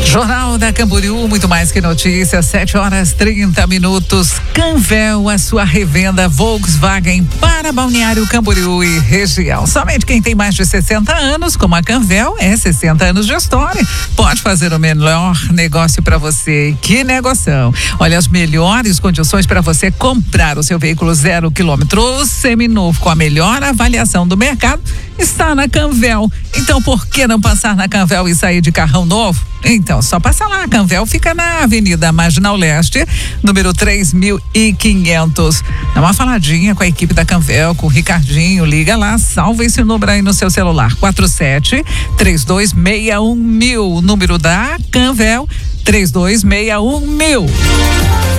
Jornal da Camboriú, muito mais que notícias, 7h30. Canvel, a sua revenda Volkswagen para Balneário Camboriú e região. Somente quem tem mais de 60 anos, como a Canvel, 60 anos de história, pode fazer o melhor negócio para você. Que negocião! Olha, as melhores condições para você comprar o seu veículo 0 quilômetro ou seminovo com a melhor avaliação do mercado está na Canvel. Então, por que não passar na Canvel e sair de carrão novo? Então, só passa lá. A Canvel fica na Avenida Marginal Leste, número 3500. Dá uma faladinha com a equipe da Canvel, com o Ricardinho. Liga lá, salva esse número aí no seu celular. 47-3261-1000. Número da Canvel, 3261-1000.